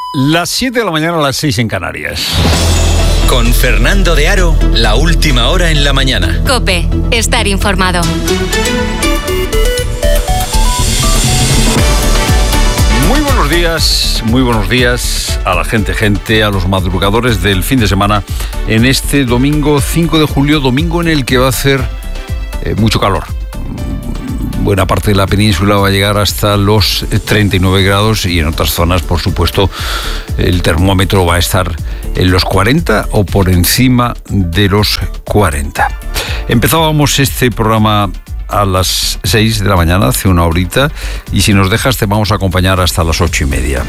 Las 7 de la mañana a las 6 en Canarias. Con Fernando de Aro, la última hora en la mañana. COPE, estar informado. Muy buenos días a la gente, a los madrugadores del fin de semana en este domingo 5 de julio, domingo en el que va a hacer mucho calor. Buena parte de la península va a llegar hasta los 39 grados y en otras zonas, por supuesto, el termómetro va a estar en los 40 o por encima de los 40. Empezábamos este programa a las 6 de la mañana, hace una horita, y si nos dejas te vamos a acompañar hasta las 8:30.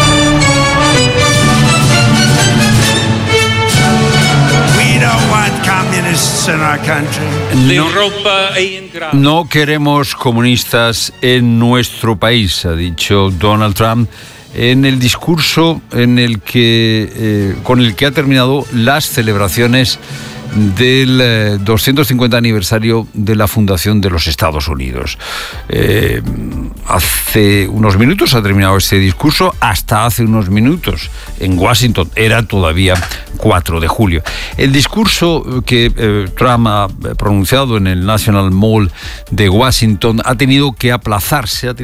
No queremos comunistas en nuestro país, ha dicho Donald Trump en el discurso con el que ha terminado las celebraciones del 250 aniversario de la fundación de los Estados Unidos. Hace unos minutos ha terminado este discurso, hasta hace unos minutos en Washington era todavía 4 de julio. El discurso que Trump ha pronunciado en el National Mall de Washington ha tenido que aplazarse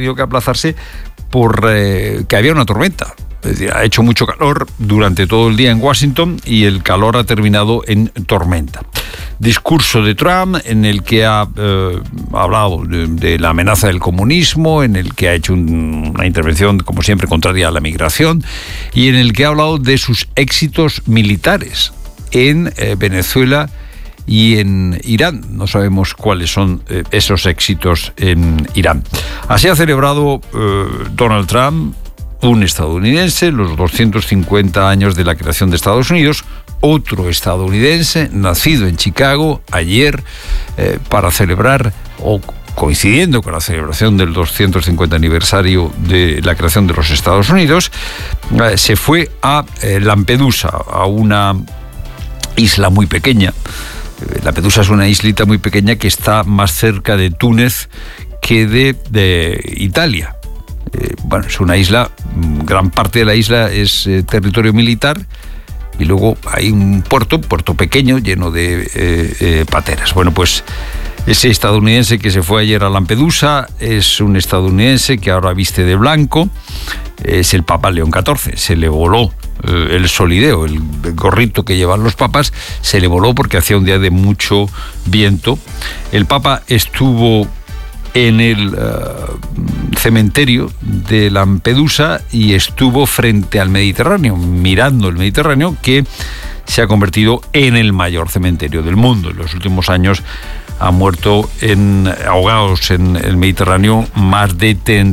por que había una tormenta. Es decir, ha hecho mucho calor durante todo el día en Washington y el calor ha terminado en tormenta. Discurso de Trump en el que ha hablado de la amenaza del comunismo, en el que ha hecho una intervención, como siempre, contraria a la migración, y en el que ha hablado de sus éxitos militares en Venezuela y en Irán. No sabemos cuáles son esos éxitos en Irán. Así ha celebrado Donald Trump, un estadounidense, los 250 años de la creación de Estados Unidos, otro estadounidense, nacido en Chicago ayer, para celebrar, o coincidiendo con la celebración del 250 aniversario de la creación de los Estados Unidos, se fue a Lampedusa, a una isla muy pequeña. Lampedusa es una islita muy pequeña que está más cerca de Túnez que de Italia. Bueno, es una isla, gran parte de la isla es territorio militar y luego hay un puerto pequeño lleno de pateras. Bueno, pues ese estadounidense que se fue ayer a Lampedusa es un estadounidense que ahora viste de blanco, es el Papa León XIV. Se le voló el solideo, el gorrito que llevan los papas, se le voló porque hacía un día de mucho viento. El Papa estuvo en el cementerio de Lampedusa y estuvo frente al Mediterráneo, mirando el Mediterráneo, que se ha convertido en el mayor cementerio del mundo. En los últimos años han muerto ahogados en el Mediterráneo más de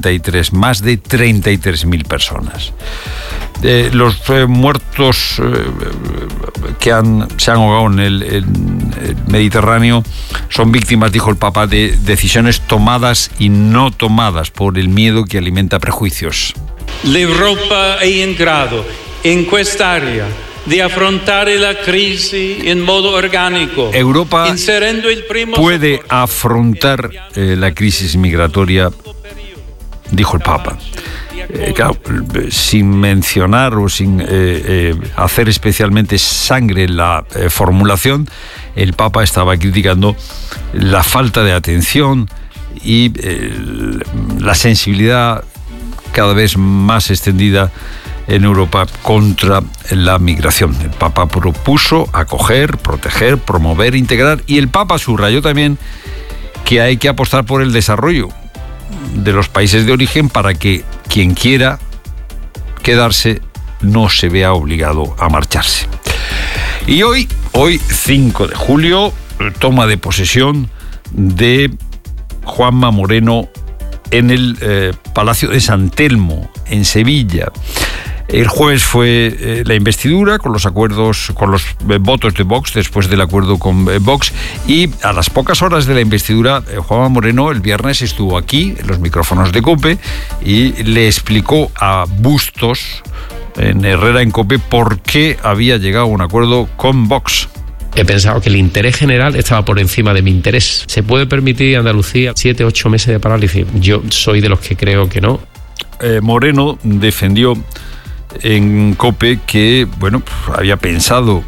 33.000 personas. Los muertos que se han ahogado en el Mediterráneo son víctimas, dijo el Papa, de decisiones tomadas y no tomadas por el miedo que alimenta prejuicios. L'Europa è in grado, in quest'area, di affrontare la crisi in modo organico. Europa puede afrontar la crisis migratoria, dijo el Papa. Claro, sin mencionar o sin hacer especialmente sangre en la formulación, el Papa estaba criticando la falta de atención y la sensibilidad cada vez más extendida en Europa contra la migración. El Papa propuso acoger, proteger, promover, integrar, y el Papa subrayó también que hay que apostar por el desarrollo de los países de origen para que quien quiera quedarse no se vea obligado a marcharse. Y hoy 5 de julio, toma de posesión de Juanma Moreno en el Palacio de San Telmo, en Sevilla. El jueves fue la investidura con los votos de Vox, después del acuerdo con Vox, y a las pocas horas de la investidura, Juanma Moreno el viernes estuvo aquí en los micrófonos de COPE y le explicó a Bustos, en Herrera en COPE, por qué había llegado a un acuerdo con Vox. He pensado que el interés general estaba por encima de mi interés. ¿Se puede permitir Andalucía 7-8 meses de parálisis? Yo soy de los que creo que no. Moreno defendió en COPE que, bueno, había pensado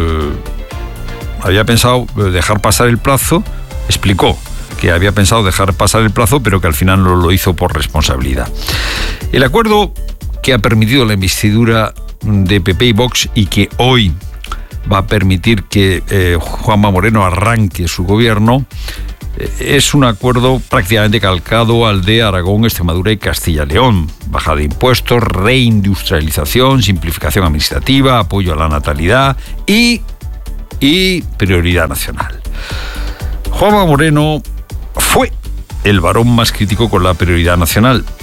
dejar pasar el plazo, explicó que había pensado dejar pasar el plazo, pero que al final no lo hizo por responsabilidad. El acuerdo que ha permitido la investidura de PP y Vox y que hoy va a permitir que Juanma Moreno arranque su gobierno, es un acuerdo prácticamente calcado al de Aragón, Extremadura y Castilla y León. Baja de impuestos, reindustrialización, simplificación administrativa, apoyo a la natalidad y prioridad nacional. Juanma Moreno fue el varón más crítico con la prioridad nacional,